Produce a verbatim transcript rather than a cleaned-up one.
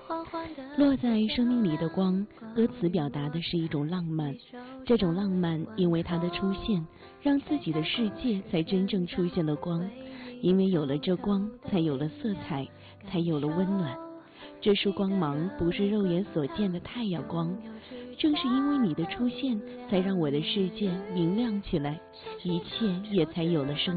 落在生命里的光，歌词表达的是一种浪漫。这种浪漫，因为它的出现，让自己的世界才真正出现了光。因为有了这光，才有了色彩，才有了温暖。这束光芒不是肉眼所见的太阳光，正是因为你的出现，才让我的世界明亮起来，一切也才有了生